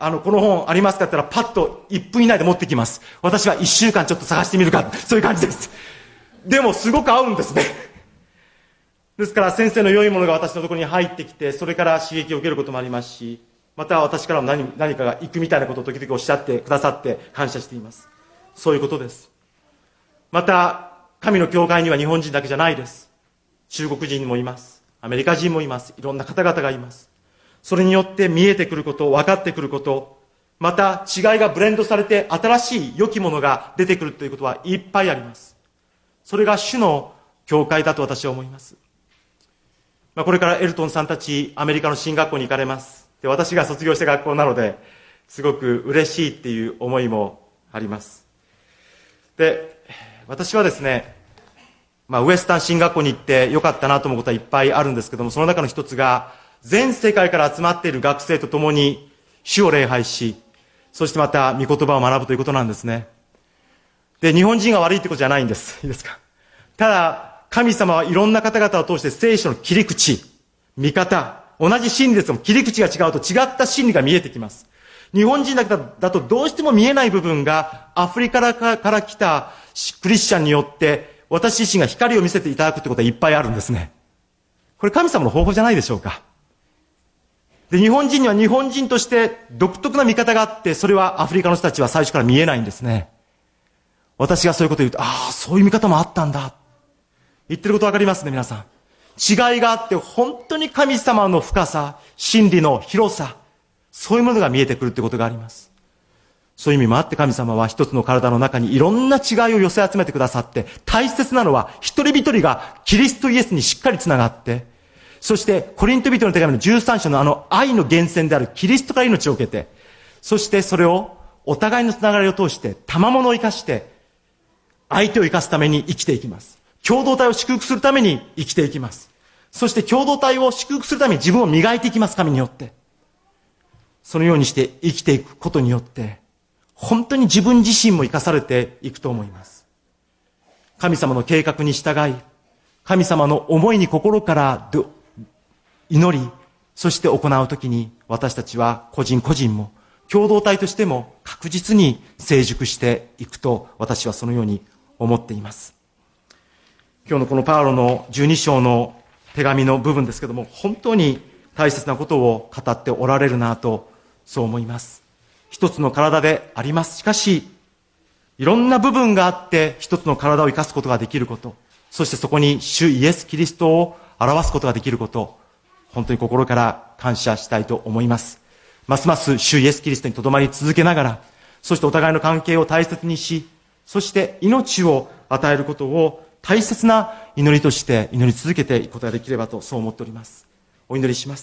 この本ありますかって言ったら、パッと1分以内で持ってきます。私は1週間ちょっと探してみるか。そういう感じです。でも、すごく合うんですね。ですから、先生の良いものが私のところに入ってきて、それから刺激を受けることもありますし、また私からも何かが行くみたいなことを時々おっしゃってくださって感謝しています。そういうことです。また、神の教会には日本人だけじゃないです。中国人もいます。アメリカ人もいます。いろんな方々がいます。それによって見えてくること、分かってくること、また違いがブレンドされて新しい良きものが出てくるということはいっぱいあります。それが主の教会だと私は思います。これからエルトンさんたちアメリカの進学校に行かれます。で、私が卒業した学校なので、すごく嬉しいっていう思いもあります。で、私はですね、ウエスタン進学校に行ってよかったなと思うことはいっぱいあるんですけども、その中の一つが、全世界から集まっている学生と共に主を礼拝し、そしてまた御言葉を学ぶということなんですね。で、日本人が悪いってことじゃないんです。いいですか。ただ、神様はいろんな方々を通して聖書の切り口、見方、同じ真理ですけども切り口が違うと違った真理が見えてきます。日本人だとどうしても見えない部分がアフリカから来たクリスチャンによって私自身が光を見せていただくってことはいっぱいあるんですね。これ神様の方法じゃないでしょうか。で、日本人には日本人として独特な見方があって、それはアフリカの人たちは最初から見えないんですね。私がそういうことを言うと、そういう見方もあったんだ。言ってることわかりますね、皆さん。違いがあって、本当に神様の深さ、真理の広さ、そういうものが見えてくるってことがあります。そういう意味もあって神様は一つの体の中にいろんな違いを寄せ集めてくださって、大切なのは一人一人がキリストイエスにしっかりつながって、そしてコリント人の手紙の13章の愛の源泉であるキリストから命を受けて、そしてそれをお互いのつながりを通して賜物を生かして相手を生かすために生きていきます。共同体を祝福するために生きていきます。そして共同体を祝福するために自分を磨いていきます、神によって。そのようにして生きていくことによって本当に自分自身も生かされていくと思います。神様の計画に従い、神様の思いに心から祈り、そして行うときに私たちは個人個人も共同体としても確実に成熟していくと私はそのように思っています。今日のこのパウロの12章の手紙の部分ですけども、本当に大切なことを語っておられるなとそう思います。一つの体であります。しかしいろんな部分があって一つの体を生かすことができること、そしてそこに主イエス・キリストを表すことができること、本当に心から感謝したいと思います。ますます主イエス・キリストにとどまり続けながら、そしてお互いの関係を大切にし、そして命を与えることを大切な祈りとして祈り続けていくことができればとそう思っております。お祈りします。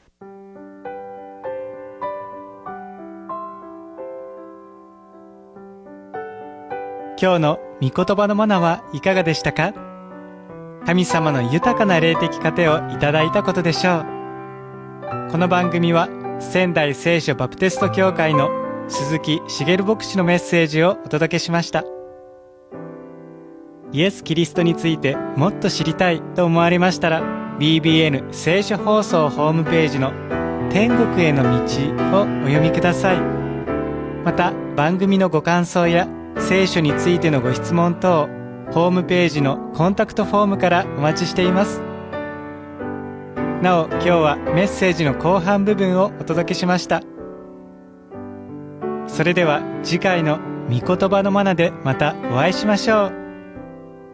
今日の御言葉のマナはいかがでしたか？神様の豊かな霊的糧をいただいたことでしょう。この番組は仙台聖書バプテスト教会の鈴木茂牧師のメッセージをお届けしました。イエス・キリストについてもっと知りたいと思われましたら、 BBN 聖書放送ホームページの天国への道をお読みください。また番組のご感想や聖書についてのご質問等、ホームページのコンタクトフォームからお待ちしています。なお、今日はメッセージの後半部分をお届けしました。それでは次回の御言葉のマナでまたお会いしましょう。